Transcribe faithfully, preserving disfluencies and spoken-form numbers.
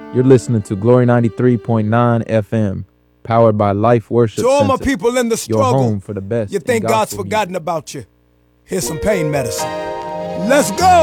You're listening to Glory ninety-three point nine F M, powered by Life Worship To all my Center, people in the your struggle, home for the best you in think God's gospel forgotten about you. Here's some pain medicine. Let's go.